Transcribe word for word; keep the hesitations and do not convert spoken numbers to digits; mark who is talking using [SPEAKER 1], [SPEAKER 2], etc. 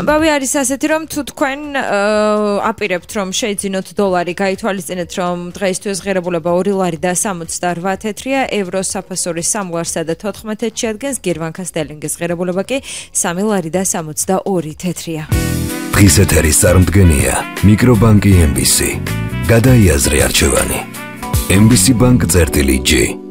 [SPEAKER 1] ამბავი არის ასეთი, რომ თუ თქვენ აპირებთ, რომ შეიძინოთ დოლარი, გაითვალისწინეთ, რომ დღეისთვის ღირებულება ორი ლარი და სამოცდაორ თეთრია, ევრო საფასური სამ ლარსა და თოთხმეტ შეადგენს, გირვანქა სტელინგის ღირებულება კი სამი ლარი და სამოცდაორი თეთრია.
[SPEAKER 2] დღის ეთერის წარმდგენია მიკრობანკი ემ ბი სი. გადაიაზრე არჩევანი. ემ ბი სი ბანკ წერტილი ჯი.